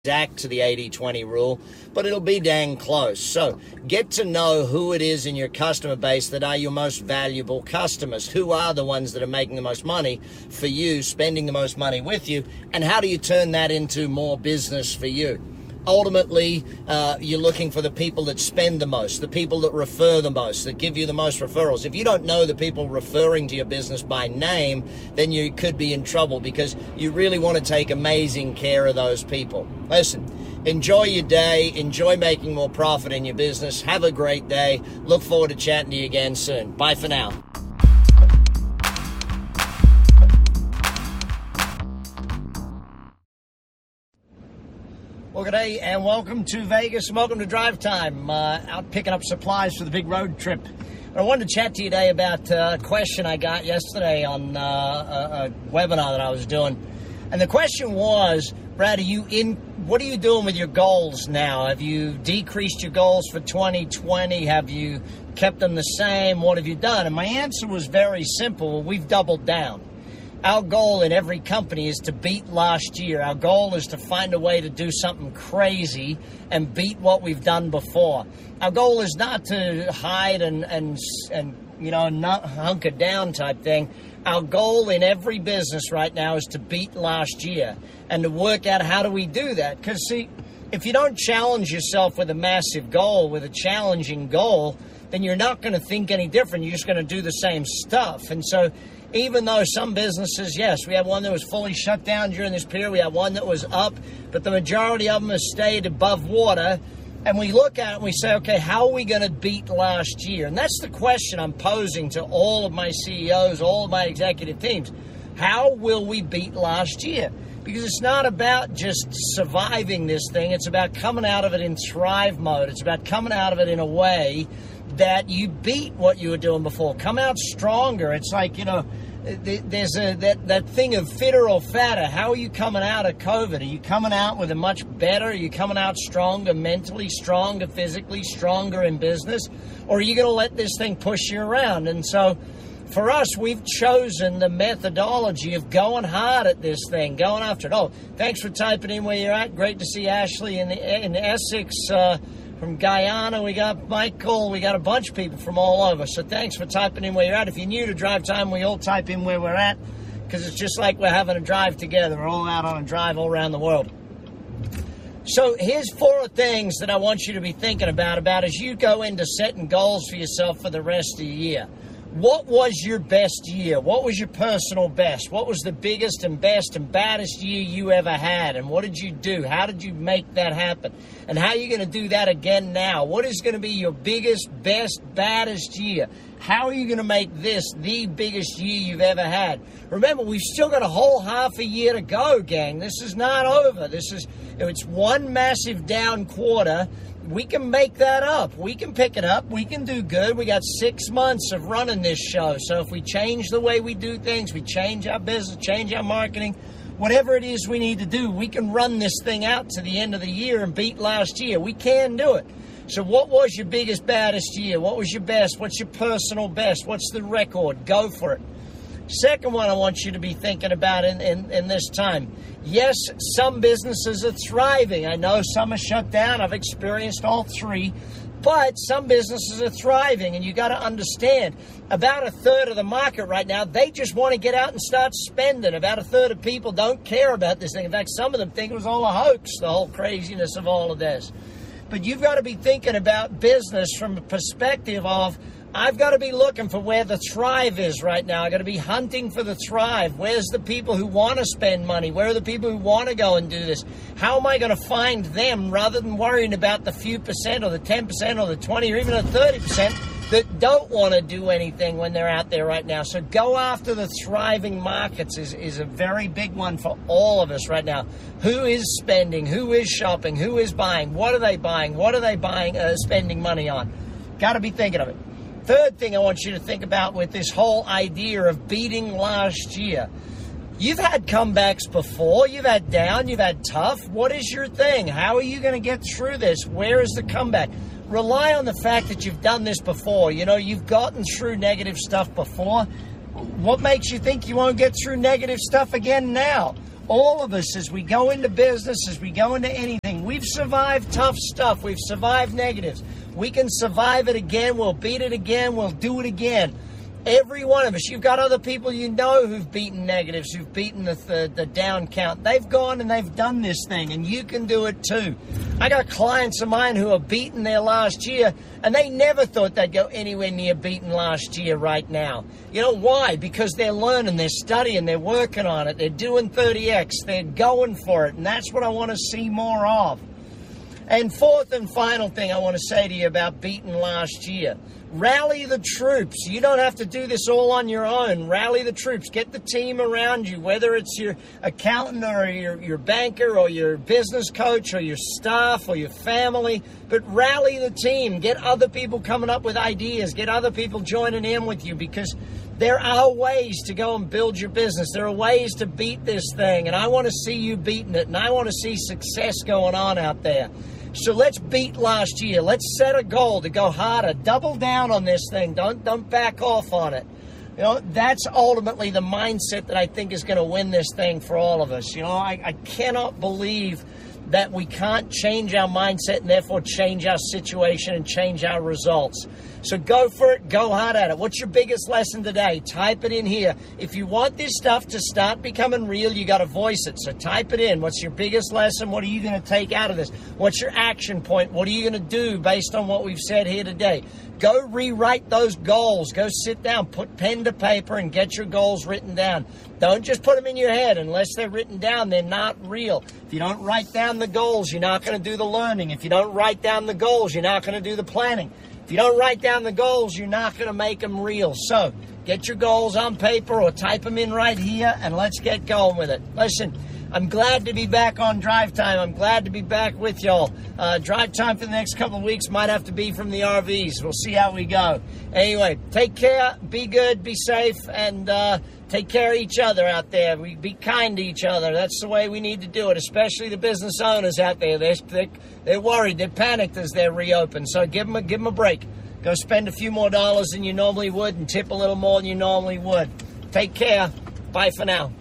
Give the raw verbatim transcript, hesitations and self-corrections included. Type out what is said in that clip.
exact to the eighty twenty rule, but it'll be dang close. So get to know who it is in your customer base that are your most valuable customers. Who are the ones that are making the most money for you, spending the most money with you, and how do you turn that into more business for you? Ultimately, uh, you're looking for the people that spend the most, the people that refer the most, that give you the most referrals. If you don't know the people referring to your business by name, then you could be in trouble because you really want to take amazing care of those people. Listen, enjoy your day. Enjoy making more profit in your business. Have a great day. Look forward to chatting to you again soon. Bye for now. Well, good day and welcome to Vegas and welcome to Drive Time. Uh, out picking up supplies for the big road trip. I wanted to chat to you today about uh, a question I got yesterday on uh, a, a webinar that I was doing. And the question was, Brad, are you in, what are you doing with your goals now? Have you decreased your goals for twenty twenty? Have you kept them the same? What have you done? And my answer was very simple. We've doubled down. Our goal in every company is to beat last year. Our goal is to find a way to do something crazy and beat what we've done before. Our goal is not to hide and, and, and you know, not hunker down type thing. Our goal in every business right now is to beat last year and to work out how do we do that. Because, see, if you don't challenge yourself with a massive goal, with a challenging goal, then you're not going to think any different. You're just going to do the same stuff. And so even though some businesses, yes, we have one that was fully shut down during this period, we have one that was up, but the majority of them have stayed above water. And we look at it and we say, okay, how are we going to beat last year? And that's the question I'm posing to all of my C E Os, all of my executive teams. How will we beat last year? Because it's not about just surviving this thing. It's about coming out of it in thrive mode. It's about coming out of it in a way that you beat what you were doing before. Come out stronger. It's like, you know, there's a that, that thing of fitter or fatter. How are you coming out of COVID? Are you coming out with a much better? Are you coming out stronger mentally, stronger physically, stronger in business? Or are you going to let this thing push you around? And so for us, we've chosen the methodology of going hard at this thing, going after it. Oh, thanks for typing in where you're at. Great to see Ashley in, the, in Essex. Uh, From Guyana, we got Michael, we got a bunch of people from all over. So thanks for typing in where you're at. If you're new to Drive Time, we all type in where we're at because it's just like we're having a drive together. We're all out on a drive all around the world. So here's four things that I want you to be thinking about, about as you go into setting goals for yourself for the rest of the year. What was your best year? What was your personal best? What was the biggest and best and baddest year you ever had? And what did you do? How did you make that happen? And how are you going to do that again now? What is going to be your biggest, best, baddest year? How are you going to make this the biggest year you've ever had? Remember, we've still got a whole half a year to go, gang. This is not over. This is, it's one massive down quarter. We can make that up. We can pick it up. We can do good. We got six months of running this show. So if we change the way we do things, we change our business, change our marketing, whatever it is we need to do, we can run this thing out to the end of the year and beat last year. We can do it. So what was your biggest, baddest year? What was your best? What's your personal best? What's the record? Go for it. Second one I want you to be thinking about in, in, in this time. Yes, some businesses are thriving. I know some are shut down. I've experienced all three. But some businesses are thriving, and you got to understand, about a third of the market right now, they just want to get out and start spending. About a third of people don't care about this thing. In fact, some of them think it was all a hoax, the whole craziness of all of this. But you've got to be thinking about business from a perspective of, I've got to be looking for where the thrive is right now. I've got to be hunting for the thrive. Where's the people who want to spend money? Where are the people who want to go and do this? How am I going to find them rather than worrying about the few percent or the ten percent or the twenty or even the thirty percent that don't want to do anything when they're out there right now? So go after the thriving markets is, is a very big one for all of us right now. Who is spending? Who is shopping? Who is buying? What are they buying? What are they buying, uh, spending money on? Got to be thinking of it. Third thing I want you to think about with this whole idea of beating last year. You've had comebacks before. You've had down. You've had tough. What is your thing? How are you going to get through this? Where is the comeback? Rely on the fact that you've done this before. You know, you've gotten through negative stuff before. What makes you think you won't get through negative stuff again now? all of us, as we go into business, as we go into anything, we've survived tough stuff. We've survived negatives. We can survive it again. We'll beat it again. We'll do it again. Every one of us. You've got other people you know who've beaten negatives, who've beaten the, the, the down count. They've gone and they've done this thing, and you can do it too. I got clients of mine who have beaten their last year, and they never thought they'd go anywhere near beating last year right now. You know why? Because they're learning, they're studying, they're working on it, they're doing thirty X, they're going for it, and that's what I want to see more of. And fourth and final thing I want to say to you about beating last year. Rally the troops. You don't have to do this all on your own. Rally the troops. Get the team around you, whether it's your accountant or your, your banker or your business coach or your staff or your family. But rally the team. Get other people coming up with ideas. Get other people joining in with you, because there are ways to go and build your business. There are ways to beat this thing, and I want to see you beating it, and I want to see success going on out there. So let's beat last year. Let's set a goal to go harder. Double down on this thing. Don't don't back off on it. You know, that's ultimately the mindset that I think is going to win this thing for all of us. You know, I, I cannot believe that we can't change our mindset and therefore change our situation and change our results. So go for it. Go hard at it. What's your biggest lesson today? Type it in here. If you want this stuff to start becoming real, you got to voice it. So type it in. What's your biggest lesson? What are you going to take out of this? What's your action point? What are you going to do based on what we've said here today? Go rewrite those goals. Go sit down, put pen to paper, and get your goals written down. Don't just put them in your head. Unless they're written down, they're not real. If you don't write down the goals, you're not going to do the learning. If you don't write down the goals, you're not going to do the planning. If you don't write down the goals, you're not going to make them real. So get your goals on paper or type them in right here, and let's get going with it. Listen, I'm glad to be back on Drive Time. I'm glad to be back with y'all. Uh, drive Time for the next couple of weeks might have to be from the R Vs. We'll see how we go. Anyway, take care, be good, be safe, and uh, take care of each other out there. We be kind to each other. That's the way we need to do it, especially the business owners out there. They're, they're, they're worried. They're panicked as they're reopened. So give them, a, give them a break. Go spend a few more dollars than you normally would and tip a little more than you normally would. Take care. Bye for now.